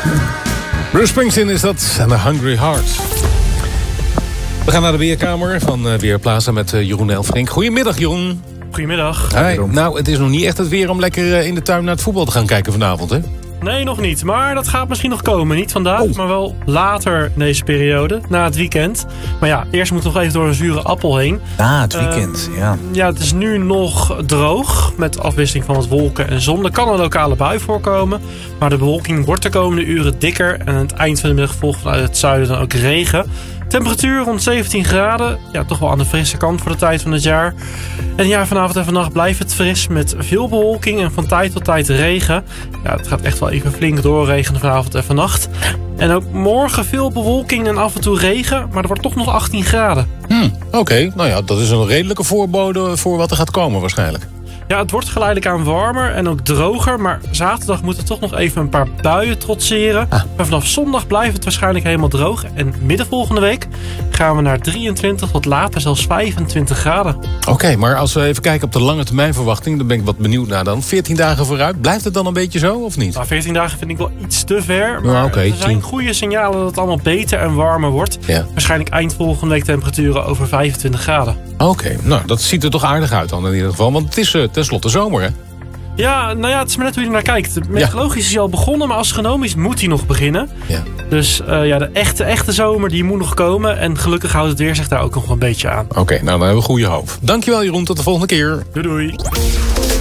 Bruce Springsteen is dat en The Hungry Heart. We gaan naar de weerkamer van Weerplaza met Jeroen Elfrink. Goedemiddag, Jeroen. Goedemiddag. Hi. Nou, het is nog niet echt het weer om lekker in de tuin naar het voetbal te gaan kijken vanavond, hè? Nee, nog niet. Maar dat gaat misschien nog komen. Niet vandaag, maar wel later deze periode. Na het weekend. Maar ja, eerst moet nog even door een zure appel heen. Na het weekend, ja. Ja, het is nu nog droog. Met afwisseling van wat wolken en zon. Er kan een lokale bui voorkomen. Maar de bewolking wordt de komende uren dikker. En aan het eind van de middag volgt vanuit het zuiden dan ook regen. Temperatuur rond 17 graden. Ja, toch wel aan de frisse kant voor de tijd van het jaar. En ja, vanavond en vannacht blijft het fris met veel bewolking en van tijd tot tijd regen. Ja, het gaat echt wel even flink doorregenen vanavond en vannacht. En ook morgen veel bewolking en af en toe regen, maar er wordt toch nog 18 graden. Oké, nou ja, dat is een redelijke voorbode voor wat er gaat komen waarschijnlijk. Ja, het wordt geleidelijk aan warmer en ook droger. Maar zaterdag moeten toch nog even een paar buien trotseren. Maar vanaf zondag blijft het waarschijnlijk helemaal droog. En midden volgende week gaan we naar 23 tot later zelfs 25 graden. Oké, maar als we even kijken op de lange termijn verwachting, dan ben ik wat benieuwd naar dan. 14 dagen vooruit, blijft het dan een beetje zo of niet? Nou, 14 dagen vind ik wel iets te ver. Maar er zijn goede signalen dat het allemaal beter en warmer wordt. Ja. Waarschijnlijk eind volgende week temperaturen over 25 graden. Oké, nou dat ziet er toch aardig uit dan in ieder geval. Want het is tenslotte zomer, hè? Ja, nou ja, het is maar net hoe je er naar kijkt. Meteorologisch is hij al begonnen, maar astronomisch moet hij nog beginnen. Ja. Dus de echte zomer die moet nog komen. En gelukkig houdt het weer zich daar ook nog een beetje aan. Oké, nou dan hebben we goede hoop. Dankjewel Jeroen, tot de volgende keer. Doei doei.